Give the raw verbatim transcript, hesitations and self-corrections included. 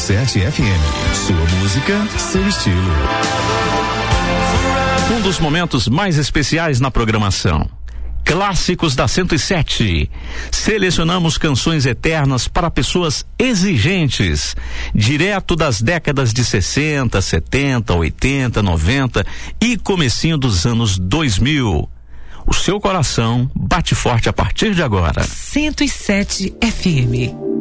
sete F M. Sua música, seu estilo. Um dos momentos mais especiais na programação. Clássicos da cento e sete. Selecionamos canções eternas para pessoas exigentes, direto das décadas de sessenta, setenta, oitenta, noventa e comecinho dos anos dois mil. O seu coração bate forte a partir de agora. cento e sete F M.